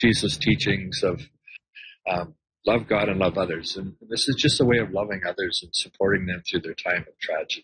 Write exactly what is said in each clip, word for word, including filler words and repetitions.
Jesus' teachings of um, love God and love others. And this is just a way of loving others and supporting them through their time of tragedy.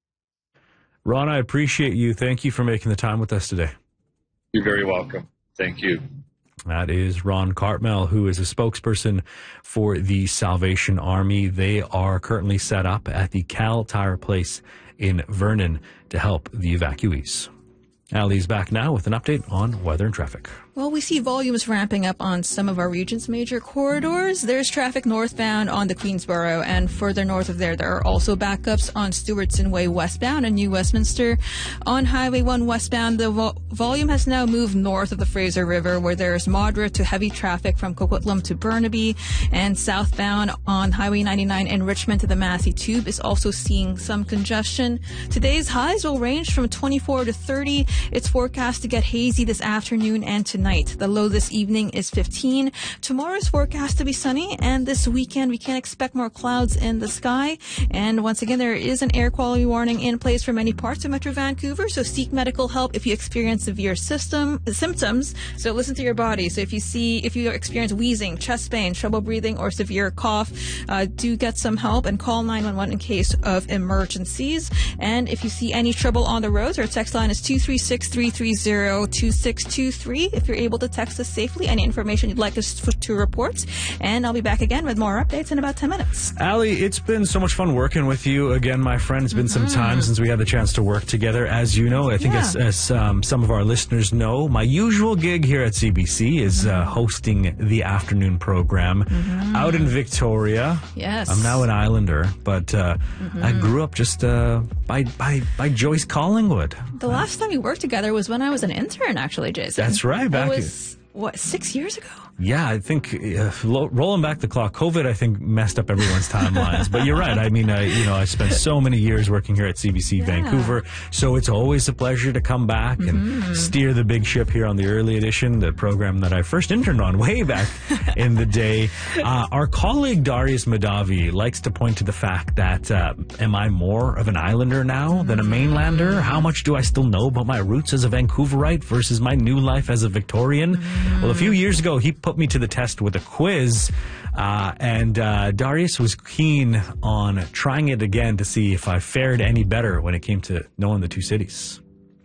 Ron, I appreciate you. Thank you for making the time with us today. You're very welcome. Thank you. That is Ron Cartmel, who is a spokesperson for the Salvation Army. They are currently set up at the Cal Tire Place in Vernon to help the evacuees. Ali's back now with an update on weather and traffic. Well, we see volumes ramping up on some of our region's major corridors. There's traffic northbound on the Queensboro, and further north of there, there are also backups on Stewartson Way westbound and New Westminster. On Highway one westbound, the vo- volume has now moved north of the Fraser River, where there's moderate to heavy traffic from Coquitlam to Burnaby, and southbound on Highway ninety-nine in Richmond to the Massey Tube is also seeing some congestion. Today's highs will range from twenty-four to thirty. It's forecast to get hazy this afternoon and tonight. The low this evening is fifteen. Tomorrow's forecast to be sunny, and this weekend we can expect more clouds in the sky. And once again, there is an air quality warning in place for many parts of Metro Vancouver, so seek medical help if you experience severe system symptoms. So listen to your body. So if you see, if you experience wheezing, chest pain, trouble breathing, or severe cough, uh, do get some help and call nine one one in case of emergencies. And if you see any trouble on the roads, our text line is two three six, three three zero, two six two three. If you're able to text us safely, any information you'd like us to, to report. And I'll be back again with more updates in about ten minutes. Ali, it's been so much fun working with you again, my friend. It's been mm-hmm. some time since we had the chance to work together. As you know, I think yeah. as, as um, some of our listeners know, my usual gig here at C B C is mm-hmm. uh, hosting the afternoon program mm-hmm. out in Victoria. Yes. I'm now an Islander, but uh, mm-hmm. I grew up just uh, by, by, by Joyce Collingwood. The last time we worked together was when I was an intern, actually, Jason. That's right. Back that was, what, six years ago? Yeah, I think uh, lo- rolling back the clock, COVID, I think, messed up everyone's timelines. But you're right. I mean, I, you know, I spent so many years working here at C B C yeah. Vancouver, so it's always a pleasure to come back and mm-hmm. steer the big ship here on the Early Edition, the program that I first interned on way back in the day. Uh, our colleague Darius Madavi likes to point to the fact that, uh, am I more of an Islander now than a mainlander? How much do I still know about my roots as a Vancouverite versus my new life as a Victorian? Mm-hmm. Well, a few years ago, he put me to the test with a quiz, uh, and uh, Darius was keen on trying it again to see if I fared any better when it came to knowing the two cities.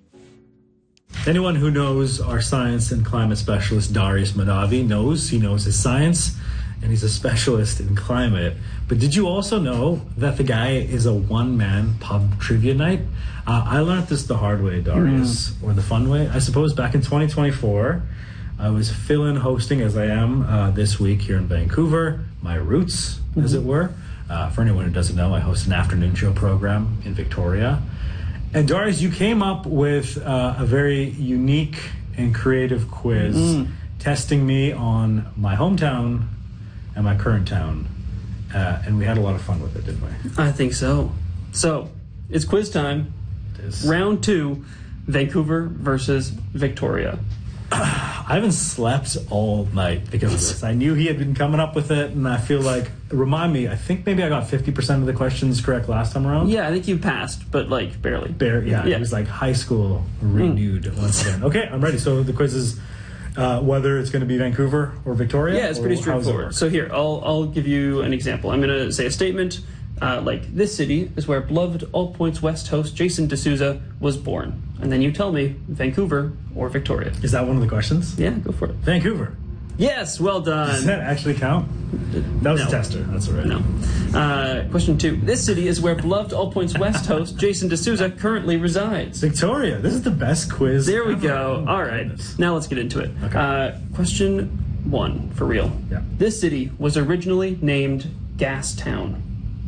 Anyone who knows our science and climate specialist Darius Madavi knows he knows his science, and he's a specialist in climate. But did you also know that the guy is a one-man pub trivia night? Uh, I learned this the hard way, Darius, mm. or the fun way, I suppose, back in twenty twenty-four. I was fill-in hosting, as I am uh, this week here in Vancouver, my roots, mm-hmm. as it were. Uh, for anyone who doesn't know, I host an afternoon show program in Victoria. And Darius, you came up with uh, a very unique and creative quiz mm-hmm. testing me on my hometown and my current town. Uh, and we had a lot of fun with it, didn't we? I think so. So, it's quiz time. It is. Round two, Vancouver versus Victoria. I haven't slept all night because of this. I knew he had been coming up with it, and I feel like, remind me, I think maybe I got fifty percent of the questions correct last time around. Yeah, I think you passed, but like barely. Bare, yeah, yeah, it was like high school renewed mm. once again. Okay, I'm ready. So the quiz is uh, whether it's going to be Vancouver or Victoria? Yeah, it's pretty straightforward. So here, I'll, I'll give you an example. I'm going to say a statement. Uh, like, this city is where beloved All Points West host Jason D'Souza was born. And then you tell me Vancouver or Victoria. Is that one of the questions? Yeah, go for it. Vancouver. Yes, well done. Does that actually count? That was no. a tester. That's all right. No. Uh, question two. This city is where beloved All Points West host Jason D'Souza currently resides. Victoria. This is the best quiz There we ever. go. Oh, all right. goodness. Now let's get into it. Okay. Uh, question one, for real. Yeah. This city was originally named Gastown.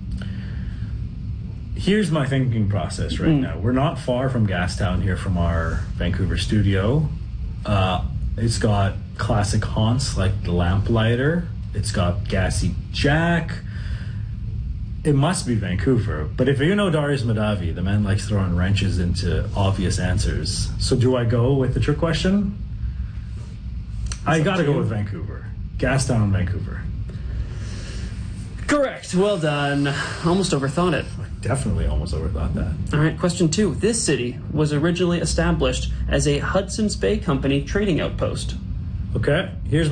Here's my thinking process right mm. now. We're not far from Gastown here from our Vancouver studio. Uh, it's got classic haunts like the Lamplighter. It's got Gassy Jack. It must be Vancouver. But if you know Darius Madavi, the man likes throwing wrenches into obvious answers. So do I go with the trick question? That's I got to go with Vancouver. Gastown, Vancouver. Correct. Well done. Almost overthought it. Definitely almost overthought that. All right, question two. This city was originally established as a Hudson's Bay Company trading outpost. Okay, here's